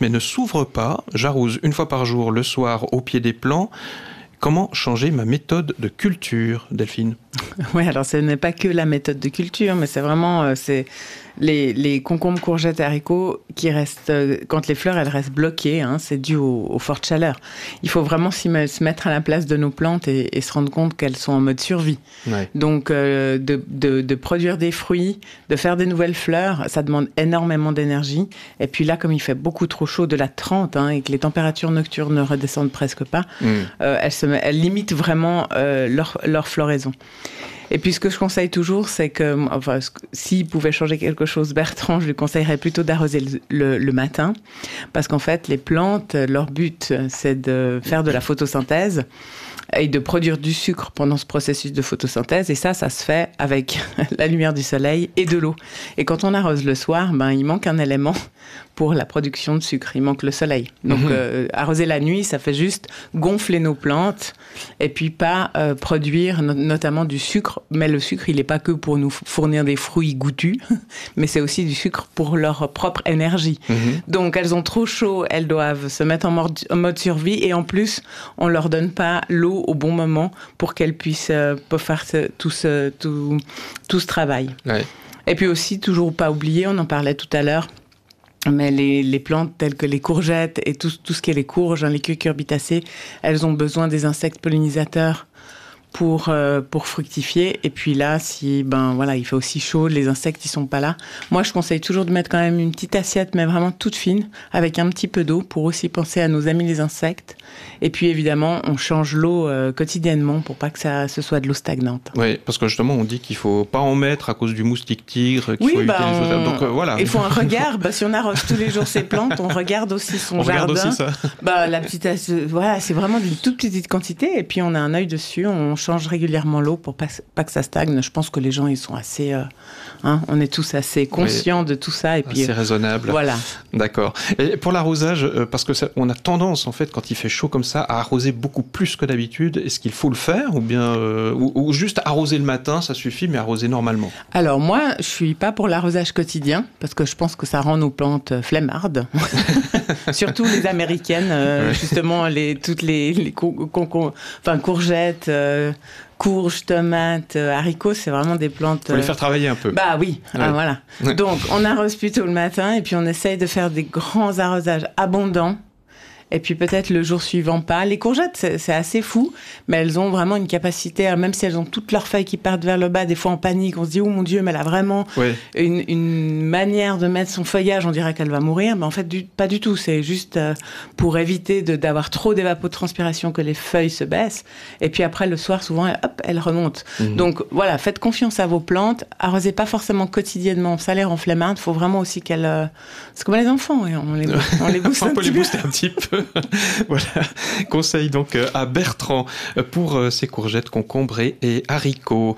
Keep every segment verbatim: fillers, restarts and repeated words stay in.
mais ne s'ouvre pas. J'arrose une fois par jour, le soir, au pied des plants. Comment changer ma méthode de culture, Delphine ? Oui, alors ce n'est pas que la méthode de culture, mais c'est vraiment euh, c'est les, les concombres, courgettes et haricots qui restent, euh, quand les fleurs elles restent bloquées, hein, c'est dû au, aux fortes chaleurs. Il faut vraiment s'y me, se mettre à la place de nos plantes et, et se rendre compte qu'elles sont en mode survie. Ouais. Donc euh, de, de, de produire des fruits, de faire des nouvelles fleurs, ça demande énormément d'énergie. Et puis là, comme il fait beaucoup trop chaud, de la trente, hein, et que les températures nocturnes ne redescendent presque pas, mmh. euh, elles, se, elles limitent vraiment euh, leur, leur floraison. Et puis, ce que je conseille toujours, c'est que, enfin, s'il pouvait changer quelque chose, Bertrand, je lui conseillerais plutôt d'arroser le, le, le matin. Parce qu'en fait, les plantes, leur but, c'est de faire de la photosynthèse et de produire du sucre pendant ce processus de photosynthèse. Et ça, ça se fait avec la lumière du soleil et de l'eau. Et quand on arrose le soir, ben, il manque un élément pour la production de sucre. Il manque le soleil. Donc, mmh. euh, arroser la nuit, ça fait juste gonfler nos plantes et puis pas euh, produire no- notamment du sucre. Mais le sucre, il n'est pas que pour nous fournir des fruits goûtus, mais c'est aussi du sucre pour leur propre énergie. Mmh. Donc, elles ont trop chaud, elles doivent se mettre en mode, en mode survie et en plus, on leur donne pas l'eau au bon moment pour qu'elles puissent euh, faire ce, tout, ce, tout, tout ce travail. Ouais. Et puis aussi, toujours pas oublier, on en parlait tout à l'heure, mais les, les plantes telles que les courgettes et tout, tout ce qui est les courges, hein, les cucurbitacées, elles ont besoin des insectes pollinisateurs pour euh, pour fructifier. Et puis là, si ben voilà, il fait aussi chaud, les insectes ils sont pas là. Moi, je conseille toujours de mettre quand même une petite assiette, mais vraiment toute fine, avec un petit peu d'eau pour aussi penser à nos amis les insectes. Et puis évidemment, on change l'eau euh, quotidiennement pour pas que ça ce soit de l'eau stagnante. Oui, parce que justement, on dit qu'il faut pas en mettre à cause du moustique tigre. Qu'il oui, faut bah, éviter on... les choses. Donc euh, voilà. Il faut un regard. Bah, si on arrose tous les jours ses plantes, on regarde aussi son on jardin. On regarde aussi ça. Bah la petite, voilà, c'est vraiment d'une toute petite quantité. Et puis on a un œil dessus. On change régulièrement l'eau pour pas, pas que ça stagne. Je pense que les gens ils sont assez, euh, hein, on est tous assez conscients oui, de tout ça et puis c'est raisonnable. Voilà. D'accord. Et pour l'arrosage, euh, parce que ça, on a tendance en fait quand il fait chaud comme ça à arroser beaucoup plus que d'habitude. Est-ce qu'il faut le faire ou bien euh, ou, ou juste arroser le matin, ça suffit, mais arroser normalement? Alors moi, je suis pas pour l'arrosage quotidien parce que je pense que ça rend nos plantes flemmardes. Surtout les américaines, euh, ouais. justement les toutes les, les co- co- co- enfin courgettes. Euh, Courges, tomates, euh, haricots, c'est vraiment des plantes... Faut les faire travailler un peu. Bah oui, ouais. ah, voilà. Ouais. Donc, on arrose plutôt le matin et puis on essaye de faire des grands arrosages abondants. Et puis peut-être le jour suivant pas. Les courgettes, c'est, c'est assez fou, mais elles ont vraiment une capacité, même si elles ont toutes leurs feuilles qui partent vers le bas, des fois en panique, on se dit « Oh mon Dieu, mais elle a vraiment ouais. une, une manière de mettre son feuillage, on dirait qu'elle va mourir. » Mais en fait, du, pas du tout. C'est juste euh, pour éviter de, d'avoir trop d'évapotranspiration que les feuilles se baissent. Et puis après, le soir, souvent, hop, elles remontent. Mmh. Donc voilà, faites confiance à vos plantes. Arrosez pas forcément quotidiennement. Ça les rend flemmardes. Il faut vraiment aussi qu'elles... Euh... C'est comme les enfants, hein. on les, on les booste un on peut petit les peu. booster un petit peu. Voilà, conseil donc à Bertrand pour ses courgettes, concombres et haricots.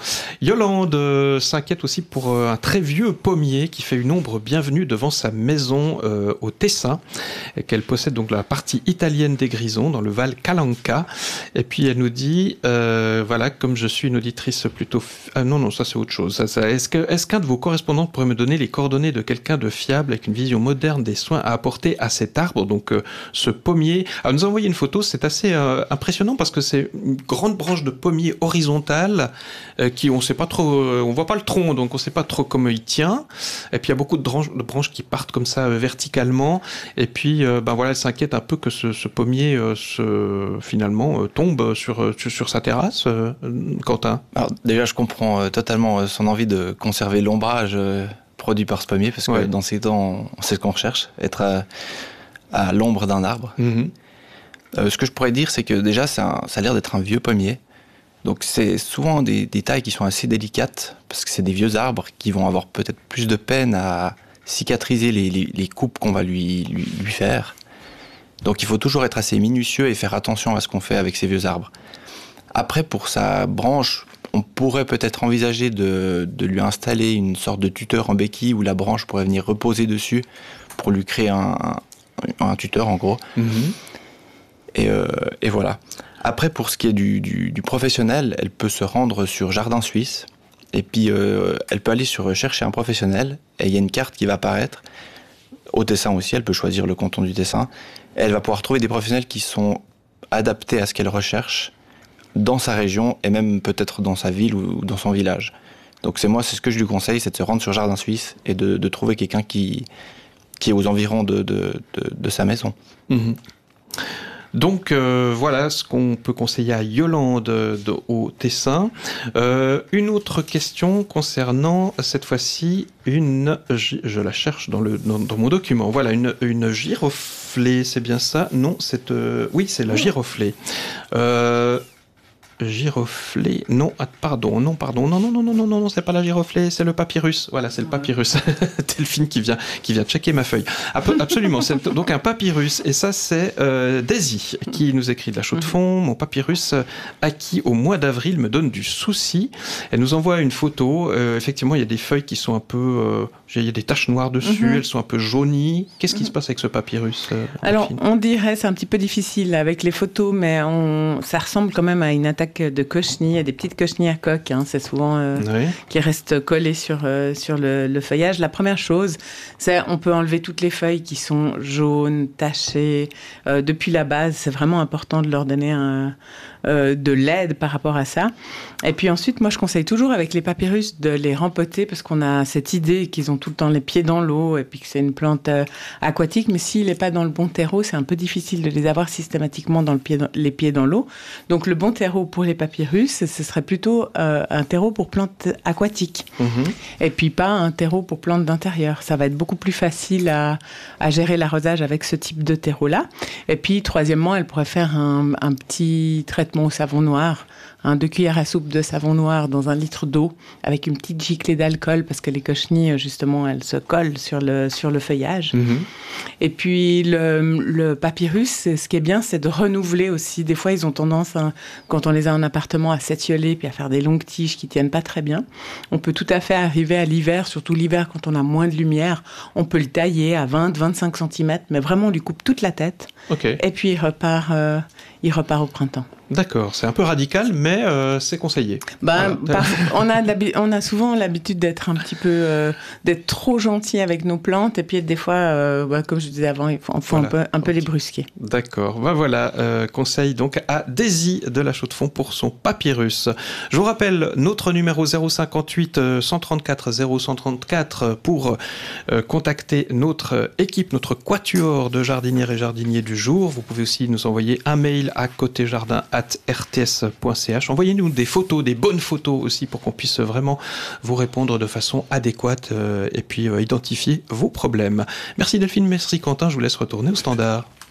Yolande s'inquiète aussi pour un très vieux pommier qui fait une ombre bienvenue devant sa maison euh, au Tessin, et qu'elle possède donc la partie italienne des Grisons dans le Val Calanca. Et puis elle nous dit, euh, voilà, comme je suis une auditrice plutôt... F... Ah non, non, ça c'est autre chose. Ça, ça... Est-ce, que, est-ce qu'un de vos correspondants pourrait me donner les coordonnées de quelqu'un de fiable avec une vision moderne des soins à apporter à cet arbre, donc euh, ce pommier. Alors, nous a envoyé une photo, c'est assez euh, impressionnant parce que c'est une grande branche de pommier horizontale euh, qui on sait pas trop, euh, on voit pas le tronc, donc on sait pas trop comment il tient. Et puis il y a beaucoup de branches, de branches qui partent comme ça euh, verticalement. Et puis euh, ben voilà, elle s'inquiète un peu que ce, ce pommier euh, se, finalement euh, tombe sur, euh, sur sa terrasse. Euh, Quentin. Alors, déjà, je comprends euh, totalement euh, son envie de conserver l'ombrage euh, produit par ce pommier parce que ouais. dans ces temps, on sait ce qu'on recherche, être à, à l'ombre d'un arbre. Mm-hmm. Euh, ce que je pourrais dire, c'est que déjà, c'est un, ça a l'air d'être un vieux pommier. Donc, c'est souvent des, des tailles qui sont assez délicates, parce que c'est des vieux arbres qui vont avoir peut-être plus de peine à cicatriser les, les, les coupes qu'on va lui, lui, lui faire. Donc, il faut toujours être assez minutieux et faire attention à ce qu'on fait avec ces vieux arbres. Après, pour sa branche, on pourrait peut-être envisager de, de lui installer une sorte de tuteur en béquille où la branche pourrait venir reposer dessus pour lui créer un, un, un tuteur, en gros. Mmh. Et, euh, et voilà. Après, pour ce qui est du, du, du professionnel, elle peut se rendre sur Jardin Suisse. Et puis, euh, elle peut aller sur chercher un professionnel. Et il y a une carte qui va apparaître. au Tessin aussi, elle peut choisir le canton du Tessin. Elle va pouvoir trouver des professionnels qui sont adaptés à ce qu'elle recherche dans sa région et même peut-être dans sa ville ou dans son village. Donc c'est moi, c'est ce que je lui conseille, c'est de se rendre sur Jardin Suisse et de, de trouver quelqu'un qui, qui est aux environs de, de, de, de sa maison. Mmh. Donc euh, voilà ce qu'on peut conseiller à Yolande de, de, au Tessin. Euh, une autre question concernant cette fois-ci une, je la cherche dans, le, dans, dans mon document, voilà, une, une giroflée, c'est bien ça? Non, c'est, euh, oui, c'est la giroflée. Euh, Giroflée, non, ah, pardon, non, pardon, non, non, non, non, non, non, non, c'est pas la giroflée, c'est le papyrus. Voilà, c'est le papyrus. Delphine qui vient, qui vient checker ma feuille. Absolument, c'est donc un papyrus. Et ça, c'est euh, Daisy qui nous écrit de la Chaux-de-Fonds. Mon papyrus acquis au mois d'avril me donne du souci. Elle nous envoie une photo. Euh, effectivement, il y a des feuilles qui sont un peu, euh, il y a des taches noires dessus. Mm-hmm. Elles sont un peu jaunies. Qu'est-ce qui mm-hmm. se passe avec ce papyrus euh, Alors, on dirait, c'est un petit peu difficile avec les photos, mais on, ça ressemble quand même à une attaque de cochenilles, des petites cochenilles à coque, hein, c'est souvent euh, oui. qui restent collées sur, euh, sur le, le feuillage. La première chose, c'est on peut enlever toutes les feuilles qui sont jaunes, tachées. Euh, depuis la base, c'est vraiment important de leur donner un, euh, de l'aide par rapport à ça. Et puis ensuite, moi je conseille toujours avec les papyrus de les rempoter parce qu'on a cette idée qu'ils ont tout le temps les pieds dans l'eau et puis que c'est une plante euh, aquatique, mais s'il n'est pas dans le bon terreau, c'est un peu difficile de les avoir systématiquement dans le pied dans, les pieds dans l'eau. Donc le bon terreau pour les papyrus, ce serait plutôt euh, un terreau pour plantes aquatiques. Mmh. Et puis pas un terreau pour plantes d'intérieur. Ça va être beaucoup plus facile à, à gérer l'arrosage avec ce type de terreau-là. Et puis, troisièmement, elle pourrait faire un, un petit traitement au savon noir, hein, deux cuillères à soupe de savon noir dans un litre d'eau, avec une petite giclée d'alcool, parce que les cochenilles, justement, elles se collent sur le, sur le feuillage. Mmh. Et puis, le, le papyrus, ce qui est bien, c'est de renouveler aussi. Des fois, ils ont tendance, hein, quand on les a en appartement, à s'étioler puis à faire des longues tiges qui tiennent pas très bien. On peut tout à fait arriver à l'hiver, surtout l'hiver quand on a moins de lumière, on peut le tailler à vingt à vingt-cinq centimètres, mais vraiment on lui coupe toute la tête. Okay. Et puis il repart, euh, il repart au printemps. D'accord, c'est un peu radical, mais euh, c'est conseillé. Ben, voilà. par, on, a on a souvent l'habitude d'être un petit peu, euh, d'être trop gentil avec nos plantes, et puis des fois, euh, bah, comme je disais avant, il faut, il faut voilà. un peu, un peu okay. les brusquer. D'accord, ben voilà, euh, conseil donc à Daisy de la Chaux-de-Fonds pour son papyrus. Je vous rappelle notre numéro zéro cinquante-huit cent trente-quatre zéro cent trente-quatre pour euh, contacter notre équipe, notre quatuor de jardinières et jardiniers du jour. Vous pouvez aussi nous envoyer un mail à côté jardin arobase r t s point c h. Envoyez-nous des photos, des bonnes photos aussi pour qu'on puisse vraiment vous répondre de façon adéquate euh, et puis euh, identifier vos problèmes. Merci Delphine, merci Quentin, je vous laisse retourner au standard.